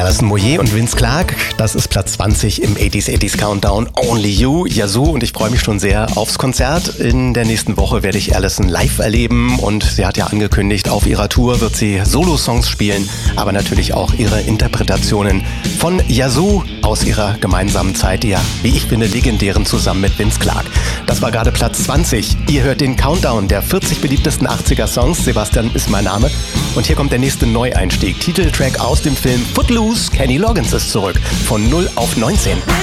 Alison Moyet und Vince Clarke. Das ist Platz 20 im 80s Countdown. Only You, Yazoo. Und ich freue mich schon sehr aufs Konzert. In der nächsten Woche werde ich Alison live erleben. Und sie hat ja angekündigt, auf ihrer Tour wird sie Solo-Songs spielen, aber natürlich auch ihre Interpretationen von Yazoo aus ihrer gemeinsamen Zeit, die ja, wie ich finde, legendären zusammen mit Vince Clarke. Das war gerade Platz 20. Ihr hört den Countdown der 40 beliebtesten 80er Songs. Sebastian ist mein Name. Und hier kommt der nächste Neueinstieg. Titeltrack aus dem Film Footloose. Kenny Loggins ist zurück. Von 0 auf 19.